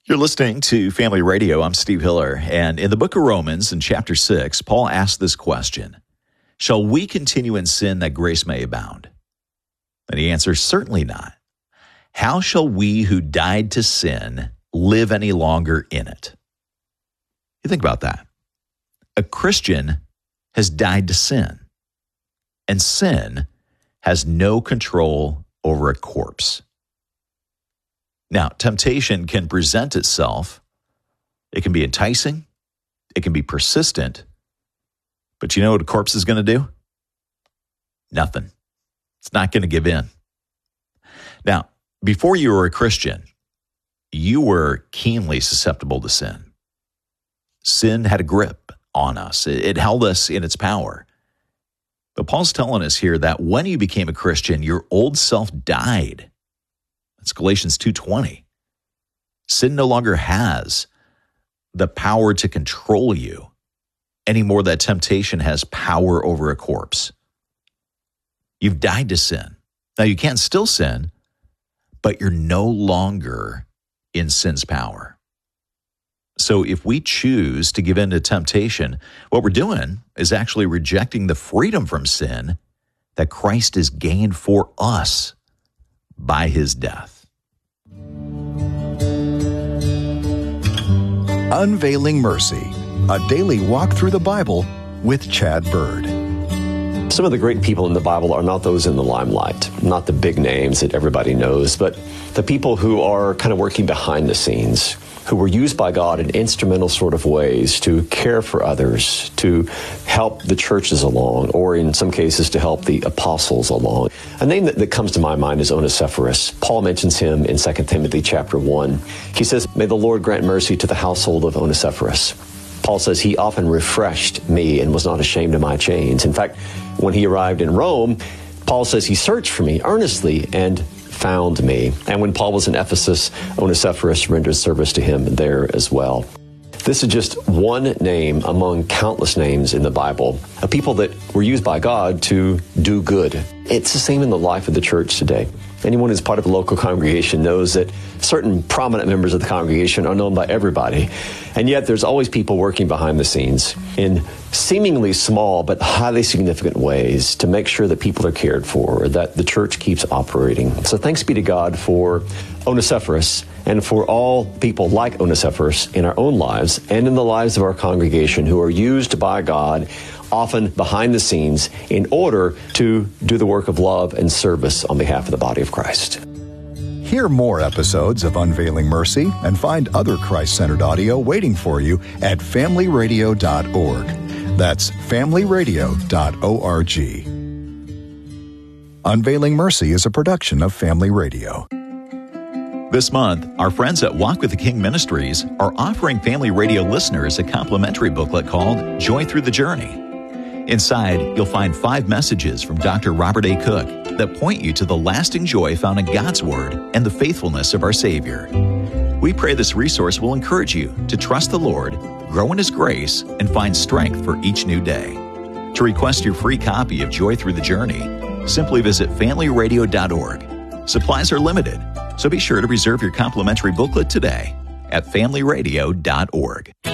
You're listening to Family Radio. I'm Steve Hiller, and in the book of Romans, in chapter 6, Paul asks this question: shall we continue in sin that grace may abound? And he answers, certainly not. How shall we who died to sin live any longer in it? You think about that. A Christian has died to sin, and sin has no control over a corpse. Now, temptation can present itself. It can be enticing. It can be persistent. But you know what a corpse is going to do? Nothing. It's not going to give in. Now, before you were a Christian, you were keenly susceptible to sin. Sin had a grip on us. It held us in its power. But Paul's telling us here that when you became a Christian, your old self died. That's Galatians 2:20. Sin no longer has the power to control you any more than temptation has power over a corpse. You've died to sin. Now, you can still sin, but you're no longer in sin's power. So if we choose to give in to temptation, what we're doing is actually rejecting the freedom from sin that Christ has gained for us by his death. Unveiling Mercy, a daily walk through the Bible with Chad Bird. Some of the great people in the Bible are not those in the limelight, not the big names that everybody knows, but the people who are kind of working behind the scenes, who were used by God in instrumental sort of ways to care for others, to help the churches along, or in some cases to help the apostles along. A name that comes to my mind is Onesiphorus. Paul mentions him in 2 Timothy chapter 1. He says, "May the Lord grant mercy to the household of Onesiphorus." Paul says he often refreshed me and was not ashamed of my chains. In fact, when he arrived in Rome, Paul says he searched for me earnestly and found me. And when Paul was in Ephesus, Onesiphorus rendered service to him there as well. This is just one name among countless names in the Bible, of people that were used by God to do good. It's the same in the life of the church today. Anyone who's part of a local congregation knows that certain prominent members of the congregation are known by everybody. And yet there's always people working behind the scenes in seemingly small but highly significant ways to make sure that people are cared for, or that the church keeps operating. So thanks be to God for Onesiphorus and for all people like Onesiphorus in our own lives and in the lives of our congregation who are used by God often behind the scenes in order to do the work of love and service on behalf of the body of Christ. Hear more episodes of Unveiling Mercy and find other Christ-centered audio waiting for you at familyradio.org. That's familyradio.org. Unveiling Mercy is a production of Family Radio. This month, our friends at Walk with the King Ministries are offering Family Radio listeners a complimentary booklet called Joy Through the Journey. Inside, you'll find 5 messages from Dr. Robert A. Cook that point you to the lasting joy found in God's Word and the faithfulness of our Savior. We pray this resource will encourage you to trust the Lord, grow in His grace, and find strength for each new day. To request your free copy of Joy Through the Journey, simply visit familyradio.org. Supplies are limited, so be sure to reserve your complimentary booklet today at familyradio.org.